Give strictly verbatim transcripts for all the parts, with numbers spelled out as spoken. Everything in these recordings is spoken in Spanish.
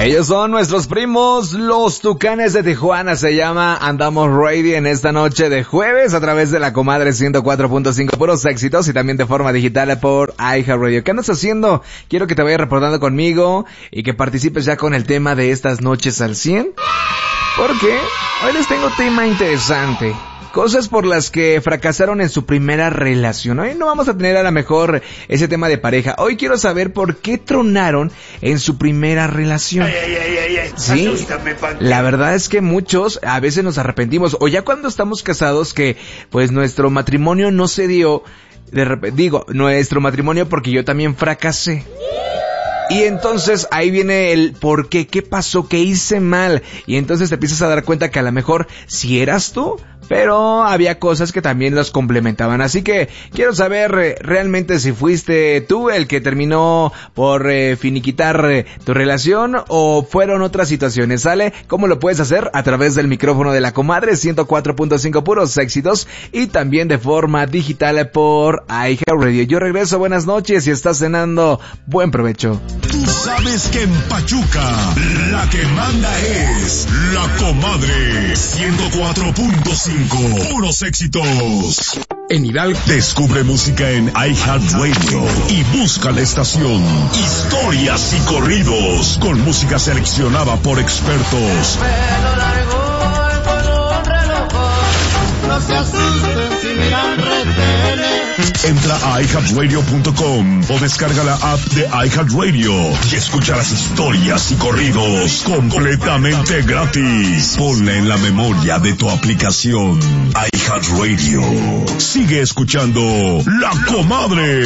Ellos son nuestros primos, los Tucanes de Tijuana. Se llama Andamos Ready en esta noche de jueves a través de la Comadre ciento cuatro punto cinco, puros éxitos, y también de forma digital por iHeartRadio. ¿Qué andas haciendo? Quiero que te vayas reportando conmigo y que participes ya con el tema de estas noches al cien, porque hoy les tengo tema interesante. Cosas por las que fracasaron en su primera relación. Hoy no vamos a tener a lo mejor ese tema de pareja. Hoy quiero saber por qué tronaron en su primera relación. Ay, ay, ay, ay, ay. Sí, Asústame, Panteón. la verdad es que muchos a veces nos arrepentimos. O ya cuando estamos casados que pues nuestro matrimonio no se dio. De repente, digo, nuestro matrimonio porque yo también fracasé. Y entonces ahí viene el por qué, qué pasó, qué hice mal. Y entonces te empiezas a dar cuenta que a lo mejor si eras tú, pero había cosas que también los complementaban. Así que quiero saber eh, realmente si fuiste tú el que terminó por eh, finiquitar eh, tu relación o fueron otras situaciones. ¿Sale? ¿Cómo lo puedes hacer? A través del micrófono de la Comadre ciento cuatro punto cinco, puros éxitos, y también de forma digital por iHeartRadio. Yo regreso, buenas noches, y estás cenando, buen provecho. Tú sabes que en Pachuca la que manda es la Comadre ciento cuatro punto cinco, puros éxitos. En Hidalgo descubre música en iHeartRadio y busca la estación Historias y Corridos con música seleccionada por expertos. Pelo largo con un reloj, no se asusten si miran retenes. Entra a i heart radio punto com o descarga la app de iHeartRadio y escucha las historias y corridos completamente gratis. Ponla en la memoria de tu aplicación iHeartRadio. Sigue escuchando La Comadre.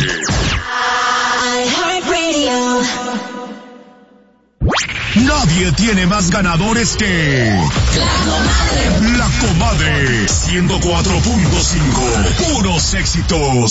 iHeartRadio. Nadie tiene más ganadores que La Comadre. La Comadre ciento cuatro punto cinco, puros éxitos.